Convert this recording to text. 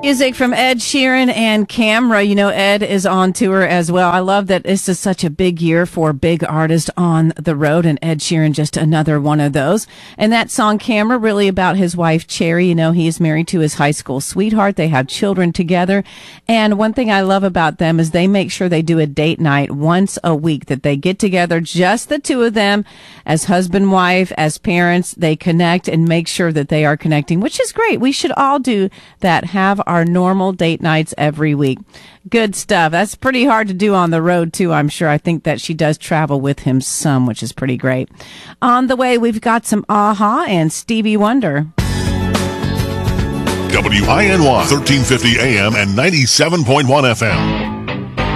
Music from Ed Sheeran and Camera. You know, Ed is on tour as well. I love that this is such a big year for big artists on the road, and Ed Sheeran just another one of those. And that song Camera, really about his wife Cherry. You know, he is married to his high school sweetheart. They have children together. And one thing I love about them is they make sure they do a date night once a week, that they get together, just the two of them, as husband, wife, as parents. They connect and make sure that they are connecting, which is great. We should all do that. Have our normal date nights every week. Good stuff. That's pretty hard to do on the road, too, I'm sure. I think that she does travel with him some, which is pretty great. On the way, we've got some Aha and Stevie Wonder. WINY 1350 AM and 97.1 FM.